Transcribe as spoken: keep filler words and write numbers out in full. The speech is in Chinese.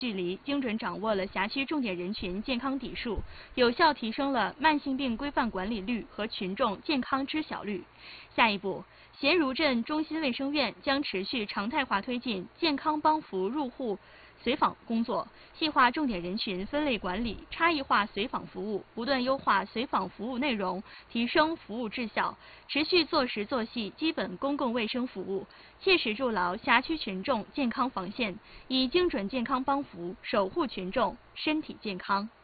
距离，精准掌握了辖区重点人群健康底数，有效提升了慢性病规范管理率和群众健康知晓率。下一步，咸如镇中心卫生院将持续常态化推进健康帮扶入户随访工作，细化重点人群分类管理，差异化随访服务，不断优化随访服务内容，提升服务质效，持续做实做细基本公共卫生服务，切实筑牢辖区群众健康防线，以精准健康帮扶守护群众身体健康。